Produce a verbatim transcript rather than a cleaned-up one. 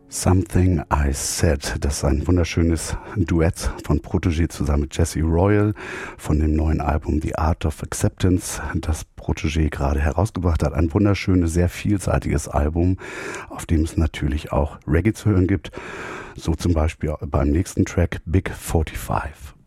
Something I Said, das ist ein wunderschönes Duett von Protégé zusammen mit Jesse Royal von dem neuen Album The Art of Acceptance, das Protégé gerade herausgebracht hat. Ein wunderschönes, sehr vielseitiges Album, auf dem es natürlich auch Reggae zu hören gibt. So zum Beispiel beim nächsten Track Big forty-five.